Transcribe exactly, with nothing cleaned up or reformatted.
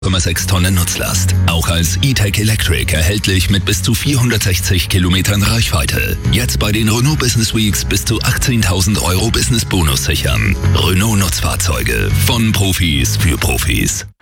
Komma sechs Tonnen Nutzlast. Auch als E-Tech Electric erhältlich mit bis zu vierhundertsechzig Kilometern Reichweite. Jetzt bei den Renault Business Weeks bis zu achtzehntausend Euro Business Bonus sichern. Renault Nutzfahrzeuge. Von Profis für Profis.